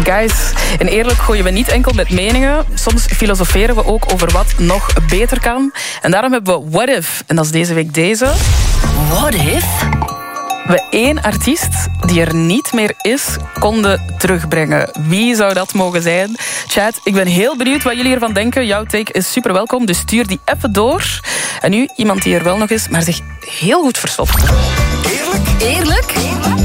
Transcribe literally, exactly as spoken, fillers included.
Guys, in Eerlijk gooien we niet enkel met meningen. Soms filosoferen we ook over wat nog beter kan. En daarom hebben we What If. En dat is deze week deze. What If? We één artiest die er niet meer is, konden terugbrengen. Wie zou dat mogen zijn? Chat, ik ben heel benieuwd wat jullie ervan denken. Jouw take is super welkom, dus stuur die even door. En nu iemand die er wel nog is, maar zich heel goed verstopt. Eerlijk? Eerlijk?